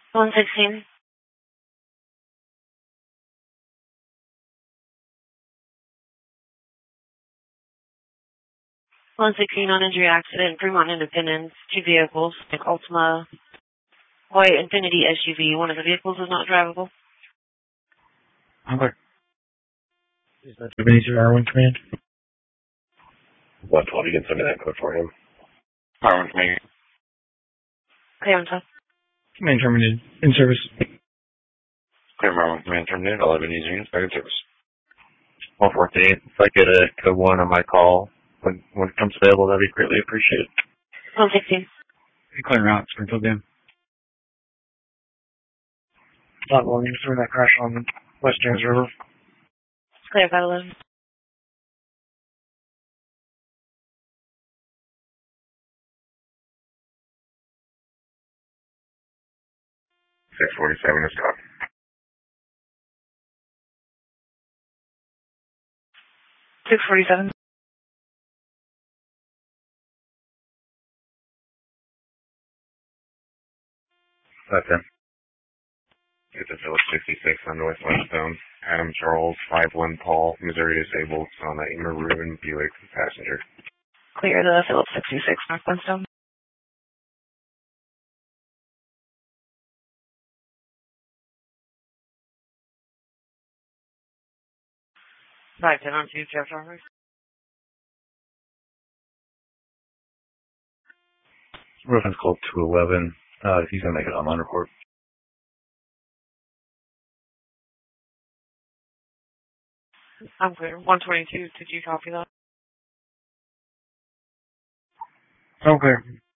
116. 116 on injury accident, Fremont Independence, two vehicles, an Altima white Infinity SUV. One of the vehicles is not drivable. Okay. Is that Ebenezer R1 Command? 112, you can send me that code for him. R1 Command. Clear on top. Command terminated. In service. Clear R1 Command terminated. All Ebenezer units back in service. 114, if I get a code 1 on my call, when it comes available, that'd be greatly appreciated. 116. Clear route, Springfield Dam. Not long, you through that crash on West James River. Clear 511. .647 is gone. 647. Okay. It's a Phillips 66 on Northwest Stone. Adam Charles, 51 Paul, Missouri disabled, on a maroon Buick passenger. Clear the Phillips 66 Northwest Stone. 510 on 2, Jeff Jarvis. Reference call 211. He's going to make an online report. I'm clear. 122, did you copy that? Okay.